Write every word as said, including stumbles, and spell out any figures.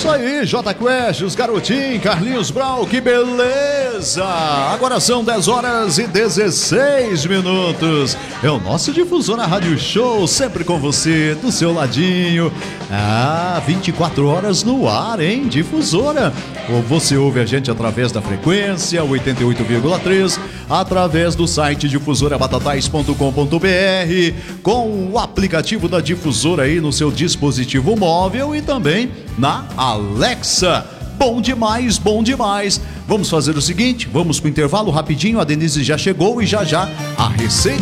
isso aí, J Quest, os garotinhos, Carlinhos Brau, que beleza! Agora são dez horas e dezesseis minutos. É o nosso Difusora Rádio Show, sempre com você, do seu ladinho. Ah, vinte e quatro horas no ar, hein? Difusora. Ou você ouve a gente através da frequência oitenta e oito vírgula três, através do site difusora batatais ponto com ponto br, com o aplicativo da Difusora aí no seu dispositivo móvel e também na Alexa. Bom demais, bom demais. Vamos fazer o seguinte, vamos pro intervalo rapidinho, a Denise já chegou e já já a receita